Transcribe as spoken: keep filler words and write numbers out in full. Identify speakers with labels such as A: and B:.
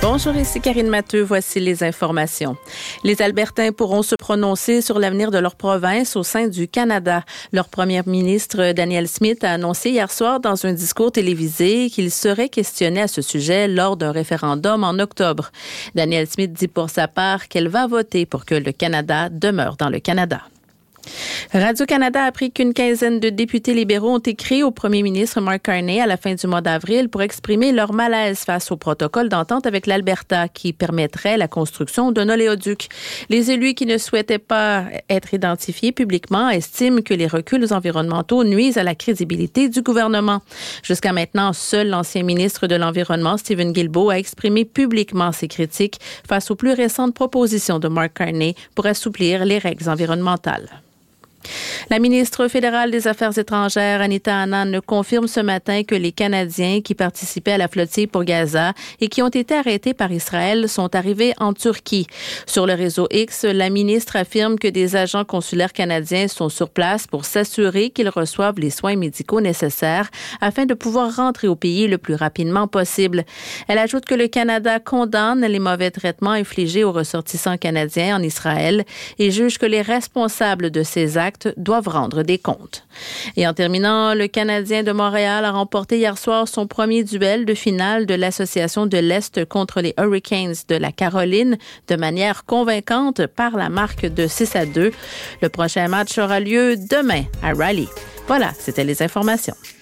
A: Bonjour, ici Karine Matteux. Voici les informations. Les Albertains pourront se prononcer sur l'avenir de leur province au sein du Canada. Leur premier ministre, Danielle Smith, a annoncé hier soir dans un discours télévisé qu'il serait questionné à ce sujet lors d'un référendum en octobre. Danielle Smith dit pour sa part qu'elle va voter pour que le Canada demeure dans le Canada. Radio-Canada a appris qu'une quinzaine de députés libéraux ont écrit au premier ministre Mark Carney à la fin du mois d'avril pour exprimer leur malaise face au protocole d'entente avec l'Alberta qui permettrait la construction d'un oléoduc. Les élus qui ne souhaitaient pas être identifiés publiquement estiment que les reculs environnementaux nuisent à la crédibilité du gouvernement. Jusqu'à maintenant, seul l'ancien ministre de l'Environnement, Steven Guilbeault, a exprimé publiquement ses critiques face aux plus récentes propositions de Mark Carney pour assouplir les règles environnementales. La ministre fédérale des Affaires étrangères, Anita Anand, confirme ce matin que les Canadiens qui participaient à la flottille pour Gaza et qui ont été arrêtés par Israël sont arrivés en Turquie. Sur le réseau X, la ministre affirme que des agents consulaires canadiens sont sur place pour s'assurer qu'ils reçoivent les soins médicaux nécessaires afin de pouvoir rentrer au pays le plus rapidement possible. Elle ajoute que le Canada condamne les mauvais traitements infligés aux ressortissants canadiens en Israël et juge que les responsables de ces actes doivent rendre des comptes. Et en terminant, le Canadien de Montréal a remporté hier soir son premier duel de finale de l'Association de l'Est contre les Hurricanes de la Caroline de manière convaincante par la marque de six à deux. Le prochain match aura lieu demain à Raleigh. Voilà, c'était les informations.